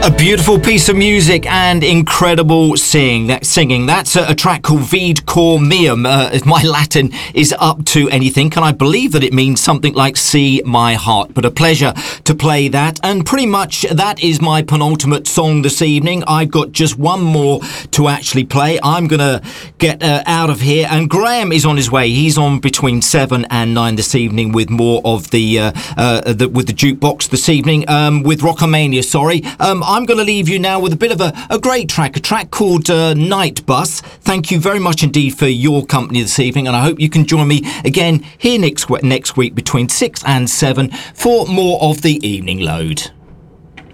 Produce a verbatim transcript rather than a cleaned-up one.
A beautiful piece of music and incredible sing, that singing. That's a, a track called Vid Cor Meum. Uh, my Latin is up to anything, and I believe that it means something like see my heart. But a pleasure to play that. And pretty much that is my penultimate song this evening. I've got just one more to actually play. I'm going to get uh, out of here. And Graham is on his way. He's on between seven and nine this evening with more of the, uh, uh, the with the jukebox this evening, um, with Rockomania, sorry. Um, I'm going to leave you now with a bit of a, a great track, a track called uh, Night Bus. Thank you very much indeed for your company this evening, and I hope you can join me again here next, next week between six and seven for more of the Evening Load.